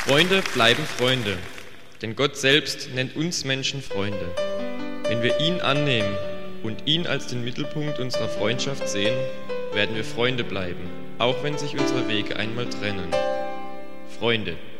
Freunde bleiben Freunde, denn Gott selbst nennt uns Menschen Freunde. Wenn wir ihn annehmen und ihn als den Mittelpunkt unserer Freundschaft sehen, werden wir Freunde bleiben, auch wenn sich unsere Wege einmal trennen. Freunde.